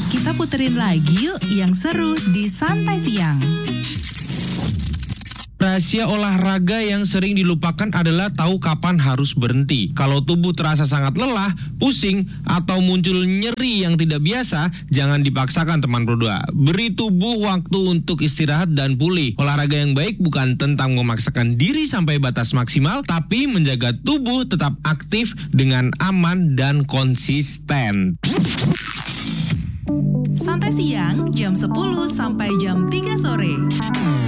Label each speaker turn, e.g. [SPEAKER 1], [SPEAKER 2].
[SPEAKER 1] Kita puterin lagi yuk yang seru di Santai Siang.
[SPEAKER 2] Rahasia olahraga yang sering dilupakan adalah tahu kapan harus berhenti. Kalau tubuh terasa sangat lelah, pusing, atau muncul nyeri yang tidak biasa, jangan dipaksakan teman berdua. Beri tubuh waktu untuk istirahat dan pulih. Olahraga yang baik bukan tentang memaksakan diri sampai batas maksimal, tapi menjaga tubuh tetap aktif dengan aman dan konsisten.
[SPEAKER 1] Santai Siang jam 10 sampai jam 3 sore.